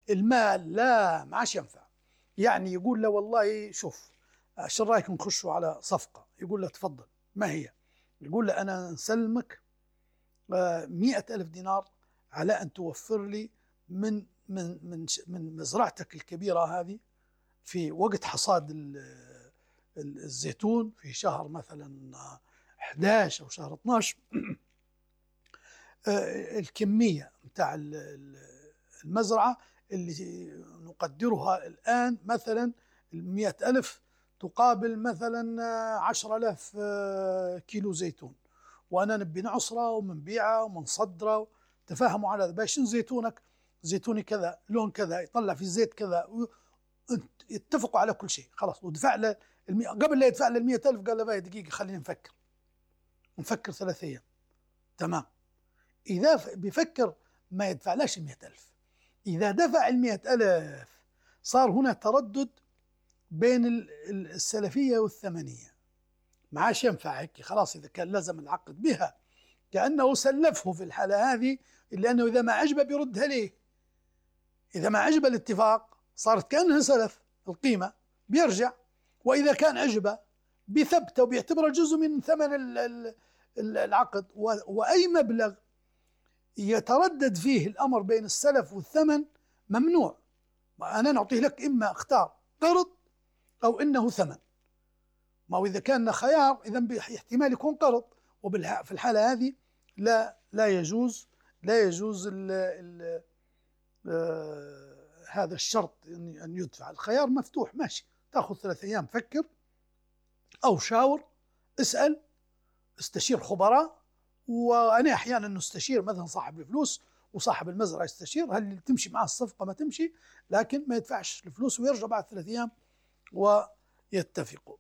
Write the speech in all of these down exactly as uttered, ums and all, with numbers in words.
المال لا ما عادش ينفع. يعني يقول له والله شوف شو رايك نخشوا على صفقة؟ يقول له تفضل، ما هي؟ يقول له أنا نسلمك مئة ألف دينار على أن توفر لي من من من من مزرعتك الكبيرة هذه في وقت حصاد الزيتون في شهر مثلا أحد عشر أو شهر اثناشر الكمية متاع المزرعة اللي نقدرها الآن مثلا المئة ألف تقابل مثلا عشرة آلاف كيلو زيتون، وأنا نبي نعصره ومنبيعه ومنصدره. تفاهموا على هذا باش زيتونك زيتوني كذا لون كذا يطلع في الزيت كذا، يتفقوا على كل شيء خلاص. ودفع له المئة قبل لا يدفع له المئة ألف قال له باي دقيقة خلينا نفكر نفكر ثلاث أيام. تمام. إذا بيفكر ما يدفعلاش المئة ألف. إذا دفع المئة ألف صار هنا تردد بين السلفية والثمنية، ما عادش ينفع هيك خلاص. إذا كان لازم العقد بها كأنه سلفه في الحالة هذه، لأنه إذا ما عجبه بيردها ليه. إذا ما عجبه الاتفاق صارت كأنها سلف القيمة بيرجع، وإذا كان عجبه بثبته وبيعتبره جزء من ثمن العقد. وأي مبلغ يتردد فيه الأمر بين السلف والثمن ممنوع. أنا نعطيه لك إما اختار قرض أو إنه ثمن. ما إذا كان خيار إذا احتمال يكون قرض، وفي الحالة هذه لا لا يجوز لا يجوز ال ال آه هذا الشرط أن يدفع. الخيار مفتوح ماشي، تأخذ ثلاث أيام فكر أو شاور، اسأل، استشير خبراء. وأنا أحيانا نستشير مثلا صاحب الفلوس وصاحب المزرعة يستشير هل تمشي معه الصفقة ما تمشي، لكن ما يدفعش الفلوس ويرجع بعد ثلاث أيام ويتفقوا.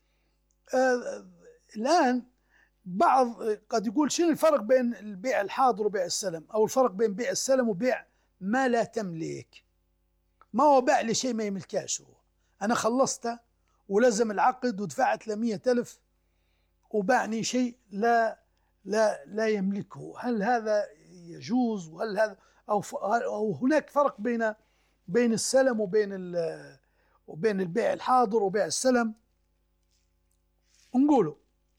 آه الآن بعض قد يقول شنو الفرق بين البيع الحاضر وبيع السلم، أو الفرق بين بيع السلم وبيع ما لا تملك. ما هو باع لي شيء ما يملكاش هو، أنا خلصته ولزم العقد ودفعت له مئة ألف وباعني شيء لا لا لا يملكه. هل هذا يجوز؟ وهل هذا أو, أو هناك فرق بين بين السلم وبين وبين البيع الحاضر وبيع السلم؟ نقوله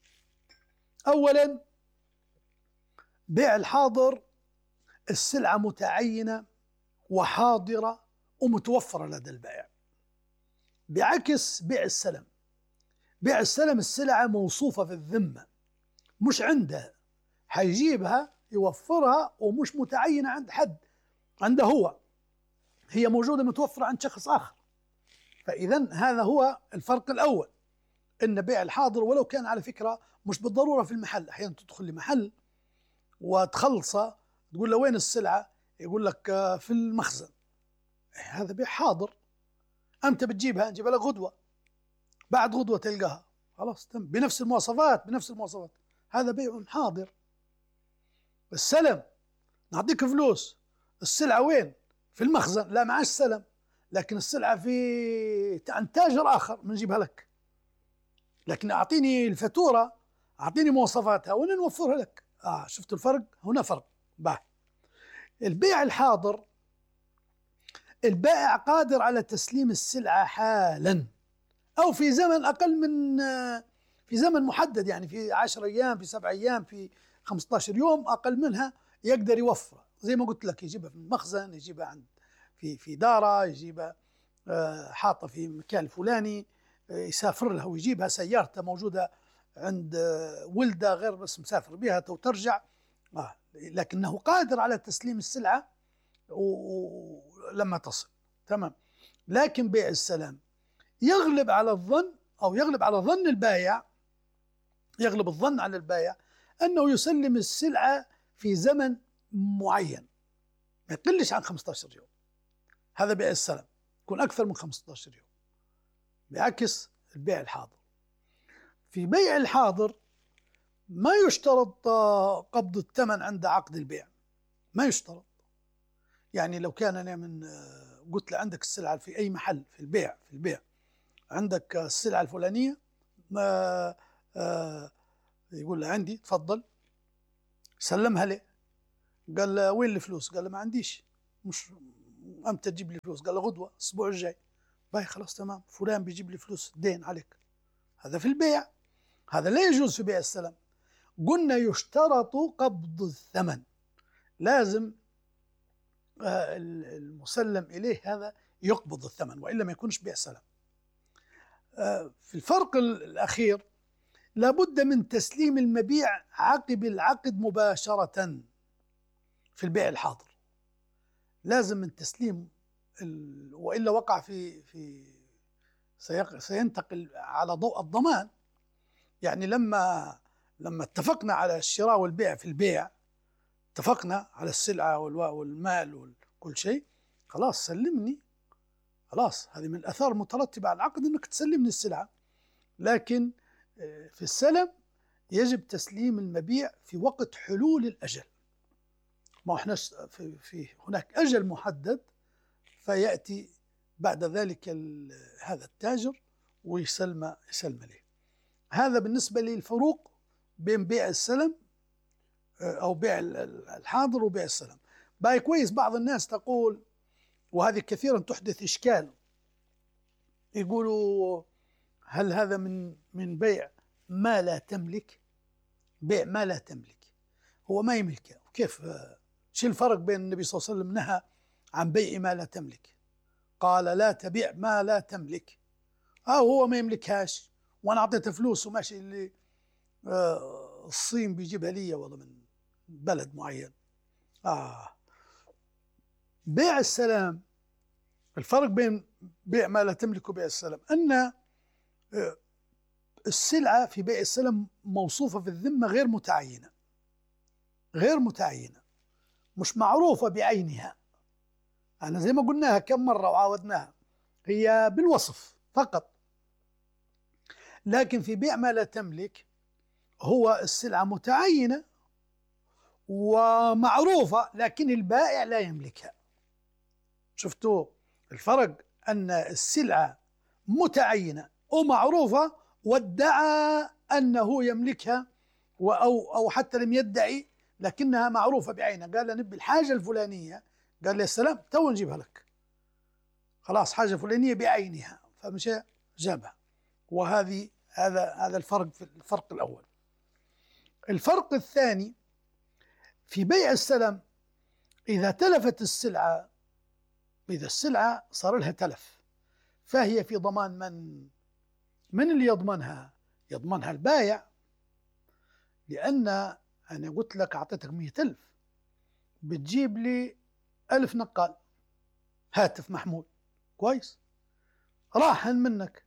أولا بيع الحاضر السلعة متعينة وحاضرة ومتوفرة لدى البائع، بعكس بيع السلم. بيع السلم السلعة موصوفة في الذمة مش عنده، حيجيبها يوفرها ومش متعينة عند حد، عنده هو، هي موجودة متوفرة عند شخص آخر. فإذا هذا هو الفرق الأول، إن بيع الحاضر ولو كان على فكرة مش بالضرورة في المحل. أحيانا تدخل لمحل وتخلصه تقول له وين السلعة، يقول لك في المخزن، هذا بيع حاضر. أنت بتجيبها نجيبها لك غدوة، بعد غدوة تلقاها خلاص تم بنفس المواصفات بنفس المواصفات، هذا بيع حاضر. السلم نعطيك فلوس، السلعة وين؟ في المخزن، لا معاش سلم، لكن السلعة في عند تاجر آخر بنجيبها لك، لكن أعطيني الفاتورة، أعطيني مواصفاتها وأنا نوفرها لك. آه شفت الفرق؟ هنا فرق. باه البيع الحاضر البائع قادر على تسليم السلعة حالا أو في زمن أقل من في زمن محدد، يعني في عشر أيام، في سبع أيام، في خمسة عشر يوم، أقل منها يقدر يوفر. زي ما قلت لك يجيبها في المخزن، يجيبها عند في في داره، يجيبها حاطة في مكان الفلاني، يسافر لها ويجيبها، سيارته موجودة عند ولده غير بس مسافر بها وترجع. آه. لكنه قادر على تسليم السلعة ولما تصل. تمام. لكن بيع السلام يغلب على الظن أو يغلب على ظن البائع، يغلب الظن على البائع أنه يسلم السلعة في زمن معين ما يقلش عن خمسة عشر يوم. هذا بيع السلام يكون أكثر من خمسة عشر يوم، بعكس البيع الحاضر. في بيع الحاضر ما يشترط قبض الثمن عند عقد البيع، ما يشترط. يعني لو كان أنا من قلت له عندك السلعة في أي محل في البيع في البيع عندك السلعة الفلانية، ما آه يقول له عندي، تفضل. سلمها له، قال له وين الفلوس؟ قال له ما عنديش، مش امتى تجيب لي فلوس؟ قال له غدوه الاسبوع الجاي. باي خلاص تمام، فلان بيجيب لي فلوس دين عليك. هذا في البيع، هذا لا يجوز في بيع السلم. قلنا يشترط قبض الثمن، لازم المسلم إليه هذا يقبض الثمن، وإلا ما يكونش بيع سلم. في الفرق الأخير لابد من تسليم المبيع عقب العقد مباشرة. في البيع الحاضر لازم من تسليم، وإلا وقع في في سينتقل على ضوء الضمان. يعني لما لما اتفقنا على الشراء والبيع في البيع، اتفقنا على السلعة والمال وكل شيء، خلاص سلمني، خلاص هذه من الآثار المترتبة على العقد أنك تسلمني السلعة. لكن في السلم يجب تسليم المبيع في وقت حلول الأجل. ما احنا في, في هناك أجل محدد، فيأتي بعد ذلك هذا التاجر ويسلم يسلم له. هذا بالنسبة للفروق بين بيع السلم أو بيع الحاضر وبيع السلم. باي كويس، بعض الناس تقول، وهذه كثيرا تحدث إشكال، يقولوا هل هذا من من بيع ما لا تملك؟ بيع ما لا تملك هو ما يملكه، كيف؟ شو الفرق بين النبي صلى الله عليه وسلم نهى عن بيع ما لا تملك، قال لا تبيع ما لا تملك، اه هو ما يملكهاش وانا اعطيته فلوس وماشي اللي آه الصين بيجيبها لي والله من بلد معين. اه بيع السلام، الفرق بين بيع ما لا تملك وبيع السلام ان آه السلعة في بيع السلم موصوفة في الذمة غير متعينة، غير متعينة، مش معروفة بعينها. أنا زي ما قلناها كم مرة وعاودناها، هي بالوصف فقط. لكن في بيع ما لا تملك هو السلعة متعينة ومعروفة، لكن البائع لا يملكها. شفتوا الفرق؟ أن السلعة متعينة ومعروفة وادعى أنه يملكها، أو أو حتى لم يدعي لكنها معروفة بعينها. قال له نبي الحاجة الفلانية، قال لي السلام تو نجيبها لك، خلاص حاجة فلانية بعينها، فمشى جابها. وهذه هذا هذا الفرق في الفرق الأول. الفرق الثاني في بيع السلم، إذا تلفت السلعة، إذا السلعة صار لها تلف، فهي في ضمان من؟ من اللي يضمنها؟ يضمنها البايع، لأن أنا قلت لك أعطيتك مئة ألف، بتجيب لي ألف نقال هاتف محمول كويس، راحن منك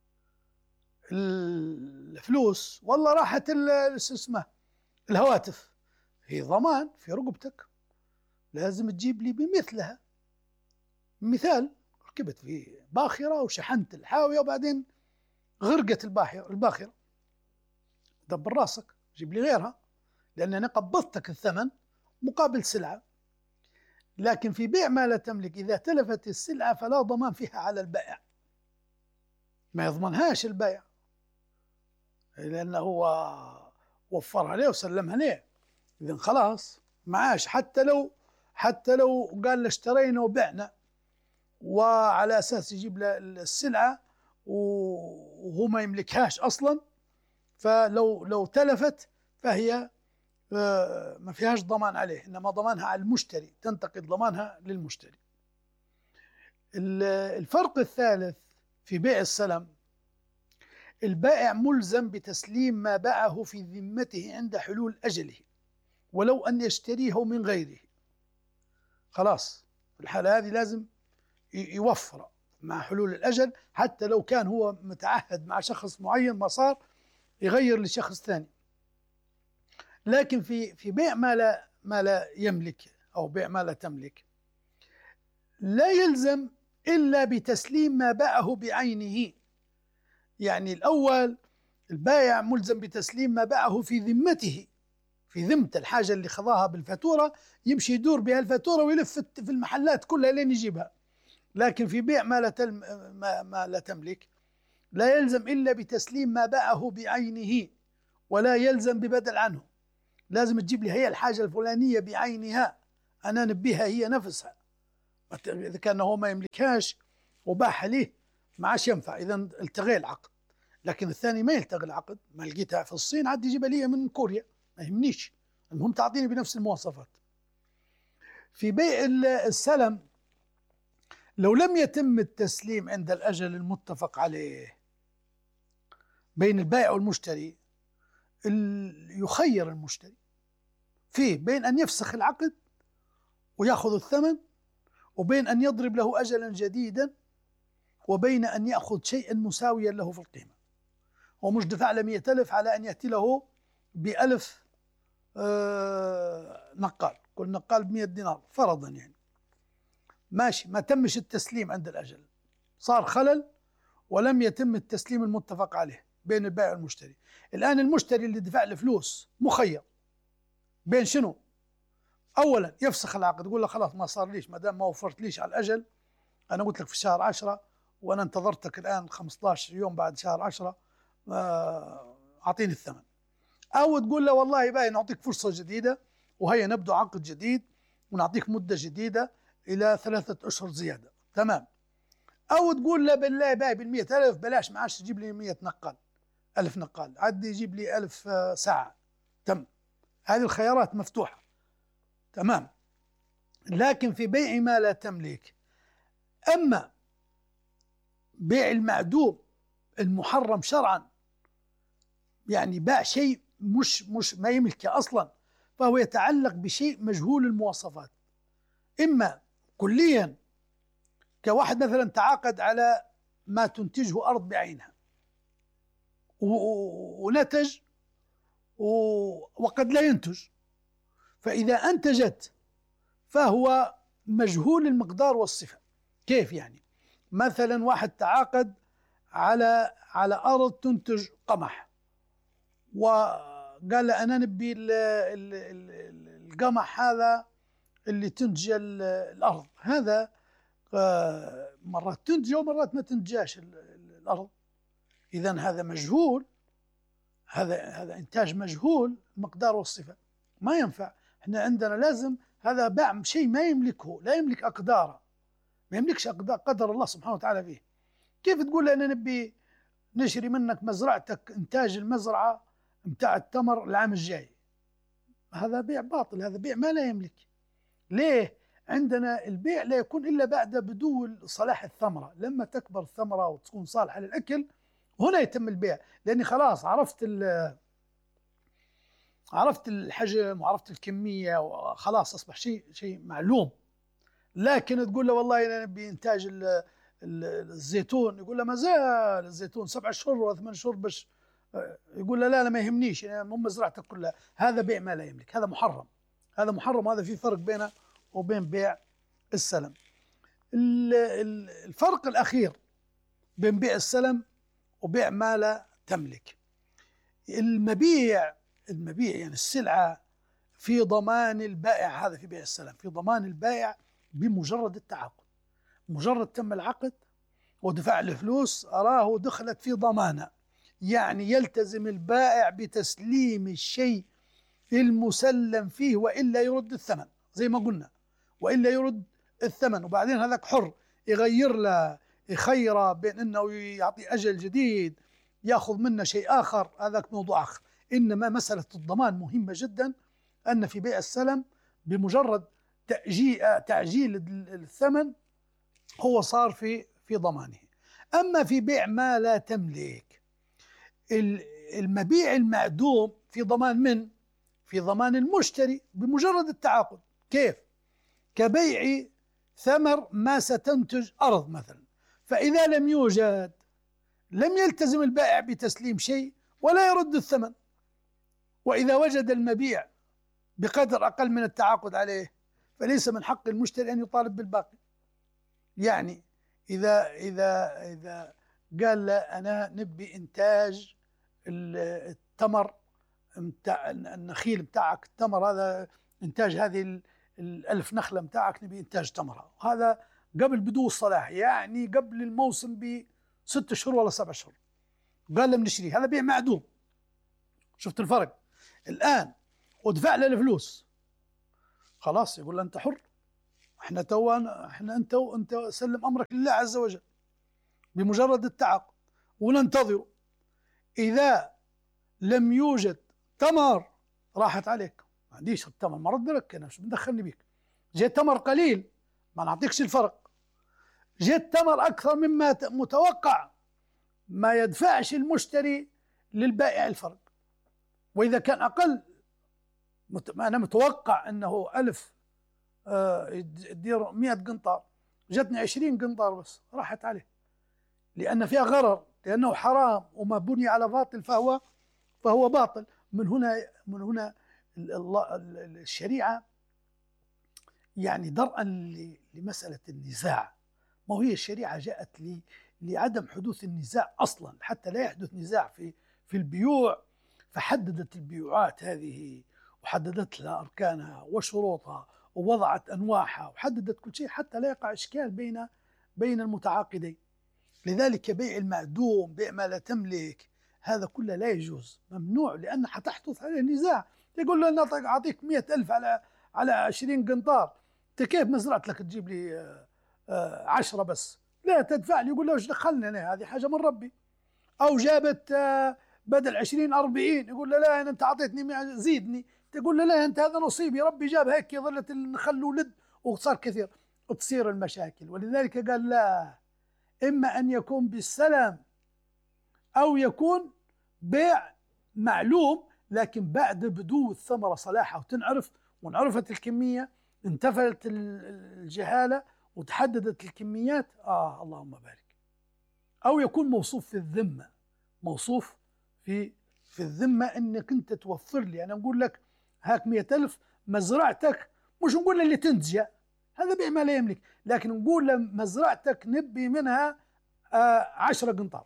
الفلوس والله راحت اسمه الهواتف، هي ضمان في رقبتك، لازم تجيب لي بمثلها. مثال، ركبت في باخرة وشحنت الحاوية وبعدين غرقت الباخرة الباخرة دبر راسك، جيب لي غيرها، لأن أنا قبضتك الثمن مقابل سلعة. لكن في بيع ما لا تملك إذا تلفت السلعة فلا ضمان فيها على البائع، ما يضمنهاش البائع، لأنه هو وفرها ليه وسلمها ليه، إذن خلاص معاش. حتى لو حتى لو قال له اشترينا وبعنا، وعلى أساس يجيب له السلعة وهو ما يملكهاش أصلا، فلو لو تلفت فهي ما فيهاش ضمان عليه، إنما ضمانها على المشتري، تنتقل ضمانها للمشتري. الفرق الثالث في بيع السلم، البائع ملزم بتسليم ما باعه في ذمته عند حلول أجله ولو أن يشتريه من غيره. خلاص في الحالة هذه لازم يوفر مع حلول الأجل، حتى لو كان هو متعهد مع شخص معين ما صار يغير لشخص ثاني. لكن في في بيع ما لا ما لا يملك أو بيع ما لا تملك، لا يلزم إلا بتسليم ما باعه بعينه. يعني الأول البائع ملزم بتسليم ما باعه في ذمته، في ذمة الحاجة اللي خذاها بالفاتورة، يمشي يدور بها الفاتورة ويلف في المحلات كلها لين يجيبها. لكن في بيع ما لا, تلم ما, ما لا تملك لا يلزم إلا بتسليم ما باعه بعينه، ولا يلزم ببدل عنه. لازم تجيب لي هي الحاجة الفلانية بعينها، أنا نبيها هي نفسها، إذا كان هو ما يملكهاش وباح ليه ما عادش ينفع، إذا التغي العقد. لكن الثاني ما يلتغي العقد، ما لقيتها في الصين عاد يجيبها لي من كوريا، ما يهمنيش، المهم تعطيني بنفس المواصفات. في بيع السلم لو لم يتم التسليم عند الأجل المتفق عليه بين البائع والمشتري، يخير المشتري فيه بين أن يفسخ العقد ويأخذ الثمن، وبين أن يضرب له أجلا جديدا، وبين أن يأخذ شيئا مساويا له في القيمة. هو مش دفع له مئة ألف على أن يأتي له بألف آه نقال، كل نقال بمئة دينار فرضا يعني، ماشي، ما تمش التسليم عند الأجل، صار خلل ولم يتم التسليم المتفق عليه بين البائع والمشتري. الآن المشتري اللي دفع له فلوس مخير بين شنو؟ أولا يفسخ العقد، يقول له خلاص ما صار ليش، ما دام ما وفرت ليش على الأجل، أنا قلت لك في شهر عشرة وأنا انتظرتك الآن خمسة عشر يوم بعد شهر عشرة، أعطيني الثمن. أو تقول له والله باي نعطيك فرصة جديدة وهيا نبدأ عقد جديد ونعطيك مدة جديدة إلى ثلاثة أشهر زيادة، تمام. أو تقول له بالله باي بالمئة ألف بلاش، ما عادش تجيب لي مئة نقال، ألف نقال، عاد يجيب لي ألف ساعة، تم. هذه الخيارات مفتوحة، تمام. لكن في بيع ما لا تملك، أما بيع المعدوم المحرم شرعا، يعني باع شيء مش مش ما يملكه أصلا، فهو يتعلق بشيء مجهول المواصفات، إما كليا كواحد مثلا تعاقد على ما تنتجه أرض بعينها ونتج وقد لا ينتج، فإذا أنتجت فهو مجهول المقدار والصفة. كيف يعني؟ مثلا واحد تعاقد على على أرض تنتج قمح، وقال أنا نبي القمح هذا اللي تنتج الأرض، هذا مرات تنتج ومرات ما تنتجاش الأرض، إذن هذا مجهول، هذا هذا إنتاج مجهول المقدار والصفة، ما ينفع. احنا عندنا لازم هذا باع شيء ما يملكه، لا يملك أقداره، ما يملكش أقدار قدر الله سبحانه وتعالى فيه. كيف تقول لي أنا نبي نشري منك مزرعتك، إنتاج المزرعة متاع التمر العام الجاي؟ هذا بيع باطل، هذا بيع ما لا يملك. ليه؟ عندنا البيع لا يكون إلا بعد بدو صلاح الثمرة، لما تكبر الثمرة وتكون صالحة للأكل هنا يتم البيع، لأني خلاص عرفت عرفت الحجم وعرفت الكمية وخلاص أصبح شيء شيء معلوم. لكن تقول له والله أنا نبي إنتاج الزيتون، يقول له ما زال الزيتون سبع شهور وثمان شهور باش، يقول له لا لا ما يهمنيش يعني مو مزرعتك كلها، هذا بيع ما لا يملك، هذا محرم، هذا محرم، هذا في فرق بينه وبين بيع السلم. الفرق الأخير بين بيع السلم وبيع ما لا تملك، المبيع المبيع يعني السلعة في ضمان البائع، هذا في بيع السلم في ضمان البائع بمجرد التعاقد، مجرد تم العقد ودفع الفلوس أراه دخلت في ضمانه، يعني يلتزم البائع بتسليم الشيء المسلم فيه وإلا يرد الثمن زي ما قلنا، وإلا يرد الثمن، وبعدين هذاك حر يغير له، يخيره بين أنه يعطي أجل جديد يأخذ منه شيء آخر، هذاك موضوع آخر. إنما مسألة الضمان مهمة جدا، أن في بيع السلم بمجرد تأجيل تعجيل الثمن هو صار في في ضمانه. أما في بيع ما لا تملك، المبيع المعدوم في ضمان من؟ في ضمان المشتري بمجرد التعاقد. كيف؟ كبيع ثمر ما ستنتج أرض مثلا، فإذا لم يوجد لم يلتزم البائع بتسليم شيء ولا يرد الثمن، وإذا وجد المبيع بقدر أقل من التعاقد عليه فليس من حق المشتري أن يطالب بالباقي. يعني إذا إذا إذا قال له أنا نبي إنتاج التمر متاع النخيل متاعك، التمر هذا إنتاج هذه الألف نخلة متاعك نبي إنتاج تمرة، هذا قبل بدو الصلاح، يعني قبل الموسم بست شهور ولا سبع شهور، قال له بنشتري، هذا بيع معدوم. شفت الفرق الآن؟ ودفع له الفلوس، خلاص يقول له أنت حر، احنا تو احنا انت انت سلم امرك لله عز وجل بمجرد التعاقد وننتظر. اذا لم يوجد تمر راحت عليك، ما عنديش التمر ما رد لك، انا شو بدخلني بيك. جاء تمر قليل ما نعطيكش الفرق، جاء تمر اكثر مما متوقع ما يدفعش المشتري للبائع الفرق. واذا كان اقل انا متوقع انه ألف يدير مئة قنطار، جاتني عشرين قنطار بس راحت عليه، لأن فيها غرر، لأنه حرام وما بني على باطل فهو فهو باطل. من هنا من هنا الشريعة يعني درءا لمسألة النزاع. ما هي الشريعة جاءت لي لعدم حدوث النزاع أصلا، حتى لا يحدث نزاع في في البيوع، فحددت البيوعات هذه وحددت لها أركانها وشروطها ووضعت أنواعها وحددت كل شيء حتى لا يقع إشكال بين بين المتعاقدين. لذلك بيع المعدوم، بيع ما لا تملك، هذا كله لا يجوز، ممنوع، لأن حتحدث عليه نزاع. يقول له أنا أعطيك مئة ألف على على عشرين قنطار، أنت كيف مزرعت لك تجيب لي عشرة بس؟ لا تدفع لي. يقول له إيش دخلني أنا، هذه حاجة من ربي. أو جابت بدل عشرين أربعين، يقول له لا أنت أعطيتني زيدني، تقول له لا أنت هذا نصيبي، ربي جاب هيك ظلت النخل ولد وصار كثير، تصير المشاكل. ولذلك قال لا، إما أن يكون بالسلام أو يكون بيع معلوم، لكن بعد بدو الثمرة صلاحها وتنعرف، وانعرفت الكمية، انتفلت الجهالة وتحددت الكميات، آه اللهم بارك. أو يكون موصوف في الذمة، موصوف في في الذمة إنك أنت توفر لي، أنا نقول لك هاك مئة ألف مزرعتك، مش نقول اللي تنتج، هذا بيع ما لا يملك، لكن نقول له مزرعتك نبي منها آه عشرة قنطار،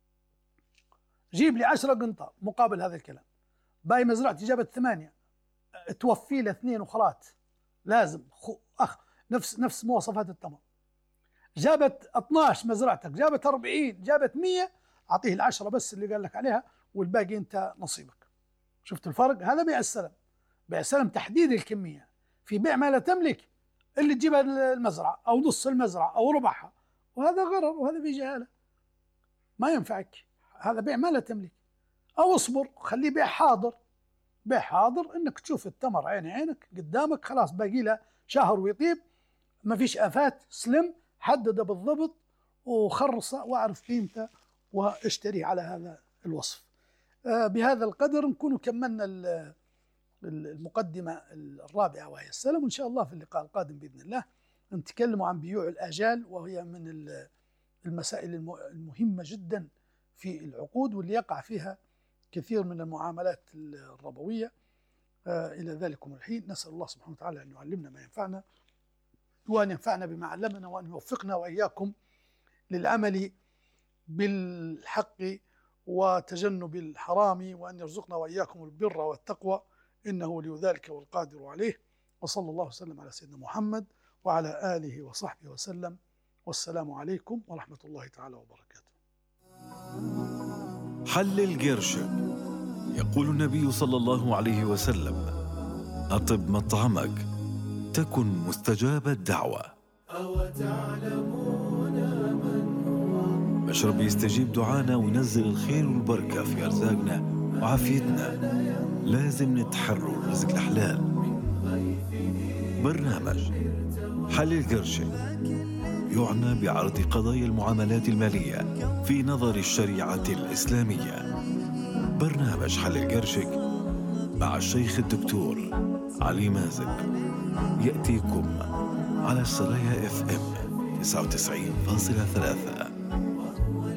جيب لي عشرة قنطار مقابل هذا الكلام. باي مزرعتي جابت ثمانية، توفي له اثنين وخلاص، لازم أخ نفس نفس مواصفات التمر. جابت اثناعش مزرعتك، جابت أربعين، جابت مئة، أعطيه العشرة بس اللي قال لك عليها والباقي أنت نصيبك. شفت الفرق؟ هذا بيع السلم. بيع السلم تحديد الكمية. في بيع ما لا تملك، اللي تجيبها المزرعة أو نص المزرعة أو ربعها، وهذا غرر وهذا في جهالة ما ينفعك، هذا بيع ما لا تملك. أو اصبر خليه بيع حاضر. بيع حاضر إنك تشوف التمر عين عينك قدامك، خلاص باقي له شهر ويطيب، ما فيش آفات، سلم حدده بالضبط وخرصه واعرف قيمته واشتريه على هذا الوصف. آه بهذا القدر نكون كملنا المقدمة الرابعة وهي السلم، وإن شاء الله في اللقاء القادم بإذن الله نتكلم عن بيوع الآجال، وهي من المسائل المهمة جدا في العقود واللي يقع فيها كثير من المعاملات الربوية. آه إلى ذلكم الحين نسأل الله سبحانه وتعالى أن يعلمنا ما ينفعنا، وأن ينفعنا بما علمنا، وأن يوفقنا وإياكم للعمل بالحق وتجنب الحرام، وأن يرزقنا وإياكم البر والتقوى، إنه ولي ذلك والقادر عليه. وصلى الله وسلم على سيدنا محمد وعلى آله وصحبه وسلم، والسلام عليكم ورحمة الله تعالى وبركاته. حلل قرشك. يقول النبي صلى الله عليه وسلم: أطب مطعمك تكن مستجاب الدعوة. أو تعلمون من هو مشرب يستجيب دعانا وينزل الخير والبركة في أرزاقنا وعافيتنا. لازم نتحروا الرزق الحلال. برنامج حلل قرشك يعنى بعرض قضايا المعاملات المالية في نظر الشريعة الإسلامية. برنامج حلل قرشك مع الشيخ الدكتور علي مازن يأتيكم على السرايا اف ام تسعة وتسعين فاصلة ثلاثة.